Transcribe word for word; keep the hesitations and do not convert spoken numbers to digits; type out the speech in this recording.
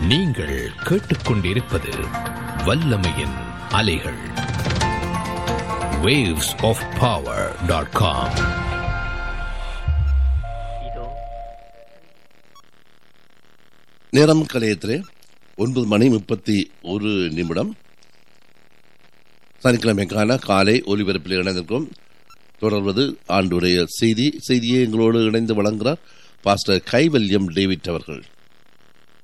நீங்கள் கேட்டுக்கொண்டிருப்பது வல்லமையின் அலைகள். waves of power dot com. நேரம் கலையத்திலே ஒன்பது மணி முப்பத்தி ஒரு நிமிடம். சனிக்கிழமைக்கான காலை ஒலிபரப்பில் இணைந்திருக்கும். தொடர்வது ஆண்டுடைய செய்தி. செய்தியை எங்களோடு இணைந்து வழங்குகிறார் பாஸ்டர் கைவல்யம் டேவிட் அவர்கள்.